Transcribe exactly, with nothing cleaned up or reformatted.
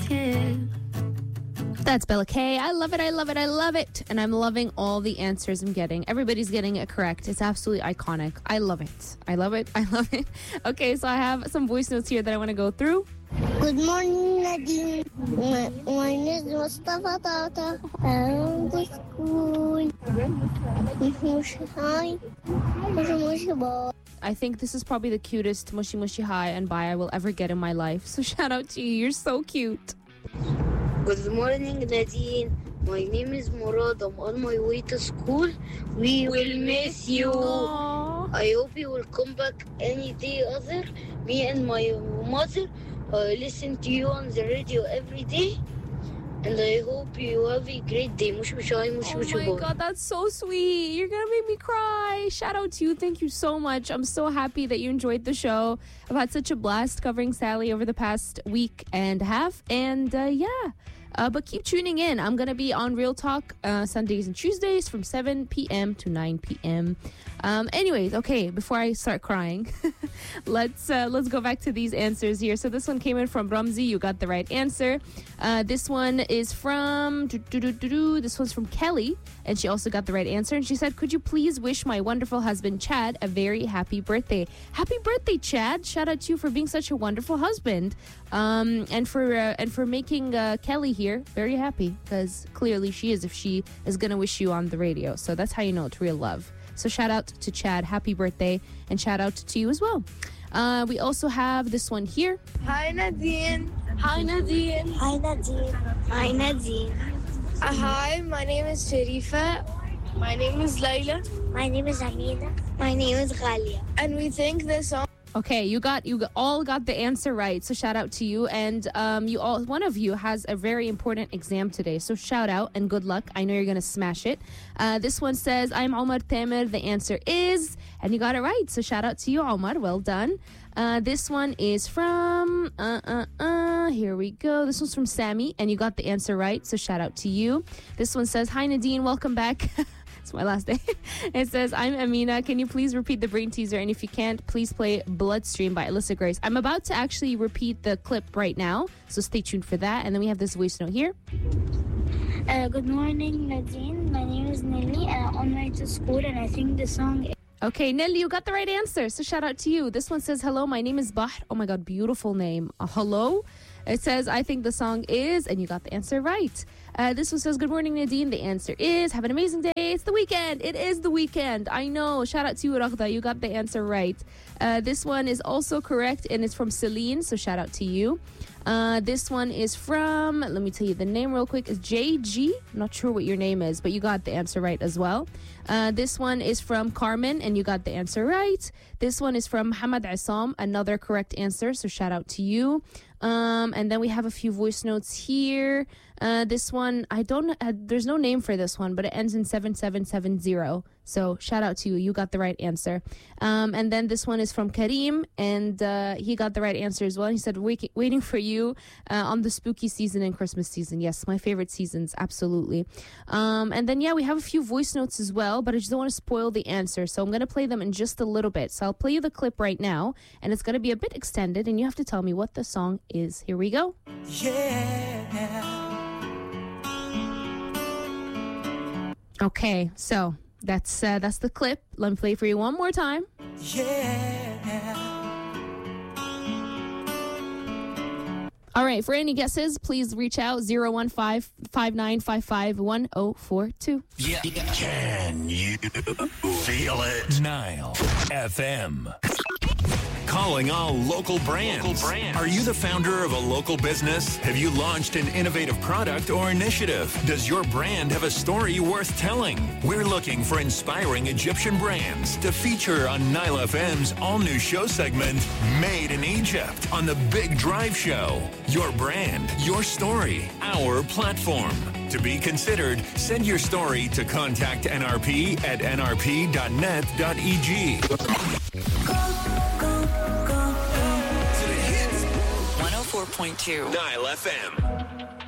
K. That's Bella K. I love it, I love it, I love it. And I'm loving all the answers I'm getting. Everybody's getting it correct. It's absolutely iconic. I love it. I love it. I love it. Okay, so I have some voice notes here that I want to go through. Good morning, Nadine. My, my name is Mustafa Tata. I'm the school. Hi. Bye. I think this is probably the cutest Mushi Mushi Hi and Bye I will ever get in my life. So shout out to you. You're so cute. Good morning, Nadine. My name is Murad. I'm on my way to school. We will miss you. Aww. I hope you will come back any day other. Me and my mother uh, listen to you on the radio every day. And I hope you have a great day. Mush mush hi, mush mush Oh my God, that's so sweet. You're going to make me cry. Shout out to you. Thank you so much. I'm so happy that you enjoyed the show. I've had such a blast covering Sally over the past week and a half. And uh, yeah, uh, but keep tuning in. I'm going to be on Real Talk uh, Sundays and Tuesdays from seven p.m. to nine p.m. Um, anyways, okay, before I start crying, let's uh, let's go back to these answers here. So this one came in from Ramzi. You got the right answer. Uh, this one is from, doo, doo, doo, doo, doo. This one's from Kelly, and she also got the right answer. And she said, could you please wish my wonderful husband, Chad, a very happy birthday? Happy birthday, Chad. Shout out to you for being such a wonderful husband. Um, and for uh, and for making uh, Kelly here very happy, because clearly she is if she is going to wish you on the radio. So that's how you know it's real love. So shout out to Chad. Happy birthday. And shout out to you as well. Uh, we also have this one here. Hi, Nadine. Hi, Nadine. Hi, Nadine. Hi, Nadine. Uh, hi, my name is Sharifa. My name is Layla. My name is Amina. My name is Ghalia. And we think this song. Okay, you got you all got the answer right. So shout out to you, and um, you all one of you has a very important exam today. So shout out and good luck. I know you're gonna smash it. Uh, this one says, "I'm Omar Tamer." The answer is, and you got it right. So shout out to you, Omar. Well done. Uh, this one is from uh uh uh. Here we go. This one's from Sammy, and you got the answer right. So shout out to you. This one says, "Hi Nadine, welcome back." It's my last day. It says, I'm Amina. Can you please repeat the brain teaser? And if you can't, please play Bloodstream by Alyssa Grace. I'm about to actually repeat the clip right now, so stay tuned for that. And then we have this voice note here. Uh, good morning, Nadine. My name is Nelly, and I'm on my way to school, and I think the song is... Okay, Nelly, you got the right answer. So shout out to you. This one says, hello, my name is Bahr. Oh my God, beautiful name. Uh, hello. It says, I think the song is, and you got the answer right. Uh, this one says, good morning, Nadine. The answer is, have an amazing day. It's the weekend. It is the weekend. I know. Shout out to you, Raghda. You got the answer right. Uh, this one is also correct, and it's from Celine, so shout out to you. Uh, this one is from, let me tell you the name real quick, is J G. I'm not sure what your name is, but you got the answer right as well. Uh, this one is from Carmen, and you got the answer right. This one is from Hamad Assam, another correct answer, so shout out to you. Um, and then we have a few voice notes here. Uh, this one, I don't, uh, there's no name for this one, but it ends in seven seven seven zero. So shout out to you. You got the right answer. Um, and then this one is from Kareem, and uh, he got the right answer as well. He said, Wait, waiting for you uh, on the spooky season and Christmas season. Yes, my favorite seasons, absolutely. Um, and then, yeah, we have a few voice notes as well, but I just don't want to spoil the answer. So I'm going to play them in just a little bit. So I'll play you the clip right now, and it's going to be a bit extended, and you have to tell me what the song is. Here we go. Yeah. Okay, so that's uh, that's the clip. Let me play it for you one more time. Yeah. All right, for any guesses, please reach out zero one five, five nine five five, one zero four two. Yeah. Can you feel it? Nile F M. Calling all local brands. local brands. Are you the founder of a local business? Have you launched an innovative product or initiative? Does your brand have a story worth telling? We're looking for inspiring Egyptian brands to feature on Nile F M's all-new show segment, Made in Egypt, on the Big Drive Show. Your brand, your story, our platform. To be considered, send your story to contact N R P at N R P dot net dot E G. one oh four point two Nile F M.